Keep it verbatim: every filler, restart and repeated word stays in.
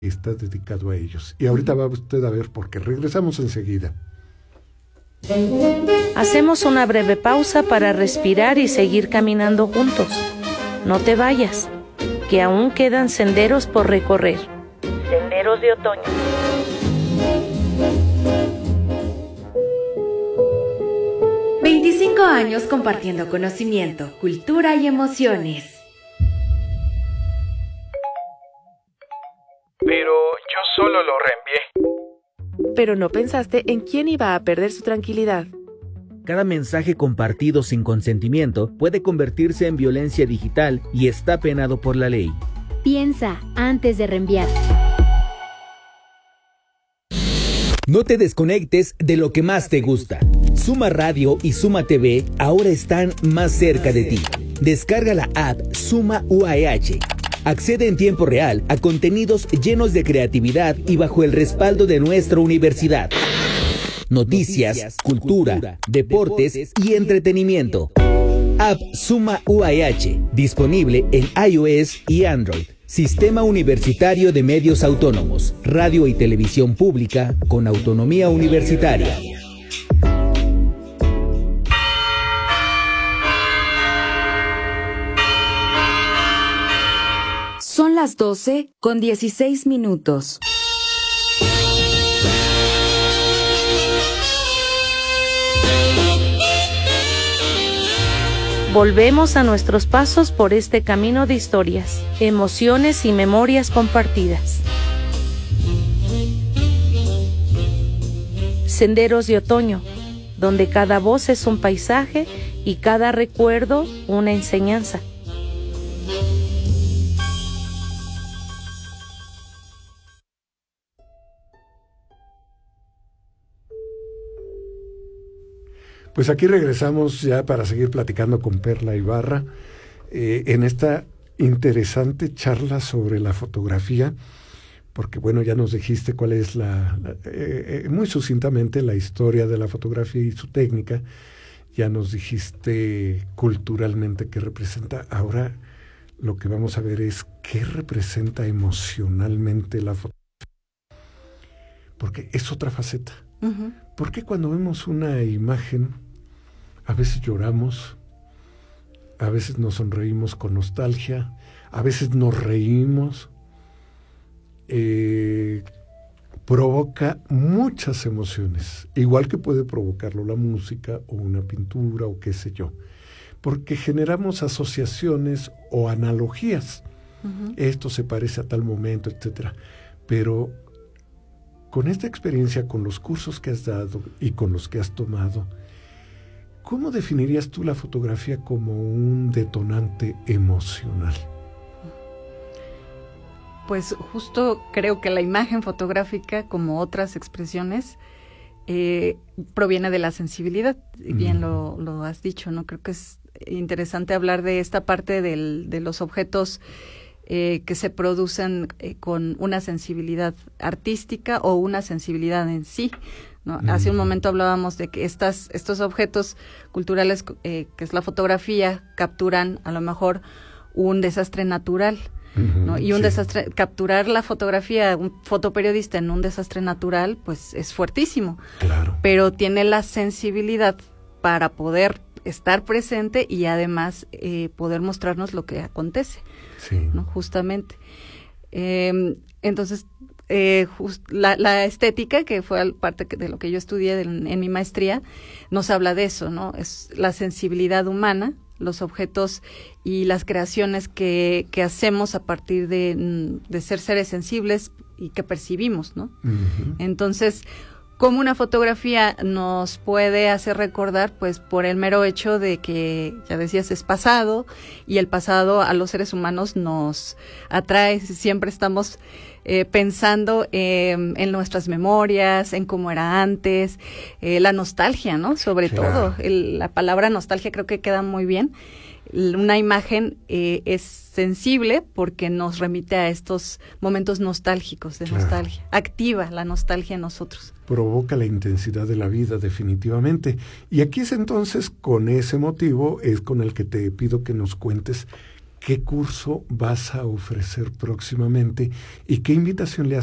está dedicado a ellos. Y ahorita va usted a ver por qué. Regresamos enseguida. Hacemos una breve pausa para respirar y seguir caminando juntos. No te vayas, que aún quedan senderos por recorrer. Senderos de otoño. veinticinco años compartiendo conocimiento, cultura y emociones. Pero yo solo lo reenvié. Pero no pensaste en quién iba a perder su tranquilidad. Cada mensaje compartido sin consentimiento puede convertirse en violencia digital y está penado por la ley. Piensa antes de reenviar. No te desconectes de lo que más te gusta. Suma Radio y Suma T V ahora están más cerca de ti. Descarga la app Suma U A H. Accede en tiempo real a contenidos llenos de creatividad y bajo el respaldo de nuestra universidad. Noticias, cultura, deportes y entretenimiento. App Suma U A H, disponible en iOS y Android. Sistema Universitario de Medios Autónomos, radio y televisión pública con autonomía universitaria. Son las doce con dieciséis minutos. Volvemos a nuestros pasos por este camino de historias, emociones y memorias compartidas. Senderos de otoño, donde cada voz es un paisaje y cada recuerdo una enseñanza. Pues aquí regresamos ya para seguir platicando con Perla Ibarra eh, en esta interesante charla sobre la fotografía, porque bueno, ya nos dijiste cuál es la, la eh, eh, muy sucintamente la historia de la fotografía y su técnica, ya nos dijiste culturalmente qué representa. Ahora lo que vamos a ver es qué representa emocionalmente la fotografía, porque es otra faceta. Uh-huh. ¿Por qué cuando vemos una imagen a veces lloramos, a veces nos sonreímos con nostalgia, a veces nos reímos? Eh, provoca muchas emociones, igual que puede provocarlo la música o una pintura o qué sé yo, porque generamos asociaciones o analogías. Uh-huh. Esto se parece a tal momento, etcétera. Pero con esta experiencia, con los cursos que has dado y con los que has tomado, ¿cómo definirías tú la fotografía como un detonante emocional? Pues justo creo que la imagen fotográfica, como otras expresiones, eh, proviene de la sensibilidad. Bien mm. lo, lo has dicho, ¿no? Creo que es interesante hablar de esta parte del, de los objetos Eh, que se producen eh, con una sensibilidad artística o una sensibilidad en sí, ¿no? Mm. Hace un momento hablábamos de que estas, estos objetos culturales, eh, que es la fotografía, capturan a lo mejor un desastre natural, uh-huh, ¿no? Y un sí. desastre, capturar la fotografía, un fotoperiodista en un desastre natural, pues es fuertísimo. Claro. Pero tiene la sensibilidad para poder estar presente y además eh, poder mostrarnos lo que acontece. Sí. ¿No? Justamente. Eh, entonces, eh, just, la, la estética, que fue parte de lo que yo estudié de, en mi maestría, nos habla de eso, ¿no? Es la sensibilidad humana, los objetos y las creaciones que, que hacemos a partir de, de ser seres sensibles y que percibimos, ¿no? Uh-huh. Entonces, ¿cómo una fotografía nos puede hacer recordar? Pues por el mero hecho de que, ya decías, es pasado, y el pasado a los seres humanos nos atrae. Siempre estamos eh, pensando eh, en nuestras memorias, en cómo era antes, eh, la nostalgia, ¿no? Sobre claro. todo, el, la palabra nostalgia creo que queda muy bien. Una imagen eh, es sensible porque nos remite a estos momentos nostálgicos, de claro. nostalgia. Activa la nostalgia en nosotros. Provoca la intensidad de la vida, definitivamente. Y aquí es entonces, con ese motivo, es con el que te pido que nos cuentes qué curso vas a ofrecer próximamente y qué invitación le